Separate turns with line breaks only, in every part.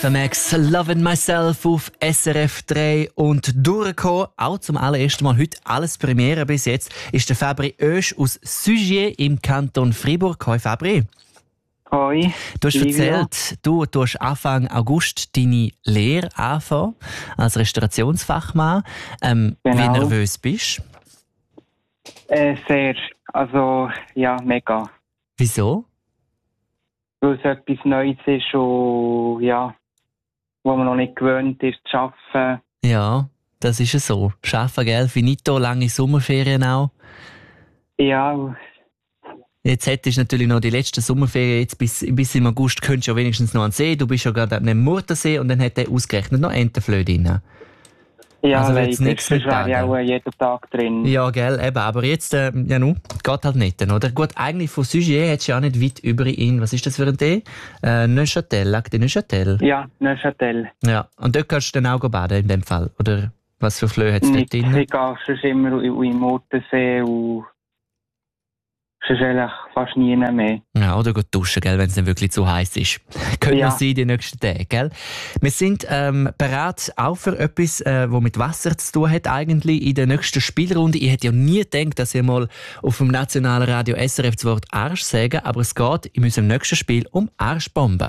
FMX Lovin' Myself auf SRF 3 und durchgekommen, auch zum allerersten Mal heute alles Premiere bis jetzt, ist der Fabri Oesch aus Sugier im Kanton Fribourg. Hoi Fabri.
Hoi.
Du hast erzählt, du hast Anfang August deine Lehre angefangen als Restaurationsfachmann.
Genau.
Wie nervös bist du?
Sehr. Also, ja, mega.
Wieso?
Weil es etwas Neues ist und ja, wo man noch nicht gewöhnt ist zu arbeiten.
Ja, das ist es so. Arbeiten, gell? Finito, lange Sommerferien auch.
Ja.
Jetzt hättest du natürlich noch die letzten Sommerferien, jetzt bis im August könntest du ja wenigstens noch an den See. Du bist ja gerade an dem Murtensee und dann hat er ausgerechnet noch Entenflöhe drin.
Ja,
also
leider.
jetzt nichts
Das wäre ja auch jeden Tag drin.
Ja, gell, eben. Aber jetzt, ja nu, geht halt nicht, oder? Gut, eigentlich von Sugier hättest du ja nicht weit über ihn. Was ist das für ein Tee? Neuchâtel, lag der Neuchâtel?
Ja, Neuchâtel.
Ja, und dort kannst du dann auch baden in dem Fall, oder? Was für Flöhe hat es dort drin?
Ich gehe sonst immer im Murtensee und sonst eigentlich fast nie mehr.
Ja, oder gut duschen, gell, wenn es nicht wirklich zu heiß ist. Können wir sein die nächsten Tage, gell? Wir sind bereit auch für etwas, was mit Wasser zu tun hat, eigentlich in der nächsten Spielrunde. Ich hätte ja nie gedacht, dass ich mal auf dem nationalen Radio SRF das Wort Arsch sage, aber es geht in unserem nächsten Spiel um Arschbomben.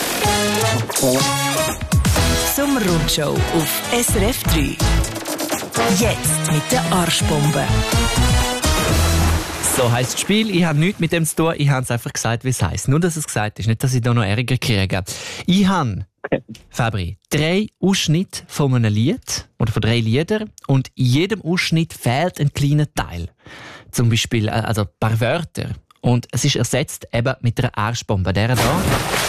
Sommerrundshow auf SRF 3. Jetzt mit der Arschbombe.
So heisst das Spiel. Ich habe nichts mit dem zu tun. Ich habe es einfach gesagt, wie es heisst. Nur, dass es gesagt ist. Nicht, dass ich da noch Ärger kriege. Ich habe, Fabri, 3 Ausschnitte von einem Lied oder von 3 Liedern und in jedem Ausschnitt fehlt ein kleiner Teil. Zum Beispiel also ein paar Wörter. Und es ist ersetzt eben mit einer Arschbombe. Der da.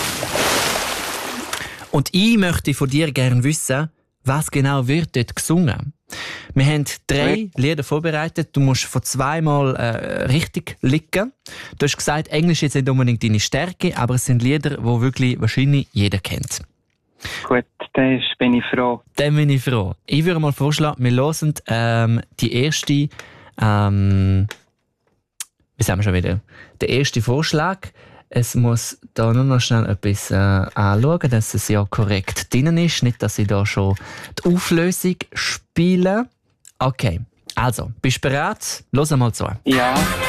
Und ich möchte von dir gerne wissen, was genau wird dort gesungen. Wir haben 3 Lieder vorbereitet. Du musst von 2-mal richtig liegen. Du hast gesagt, Englisch ist nicht unbedingt deine Stärke, aber es sind Lieder, die wirklich wahrscheinlich jeder kennt.
Gut, dann bin ich froh.
Dann bin ich froh. Ich würde mal vorschlagen, wir hören die erste, wie sagen wir schon wieder, der erste Vorschlag. Es muss da nur noch schnell etwas anschauen, dass es ja korrekt drin ist. Nicht, dass ich da schon die Auflösung spiele. Okay, also, bist du bereit? Los einmal zu.
Ja.